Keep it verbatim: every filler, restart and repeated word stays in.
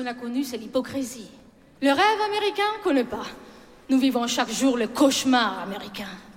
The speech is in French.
a connu, c'est l'hypocrisie. Le rêve américain, connaît pas. Nous vivons chaque jour le cauchemar américain.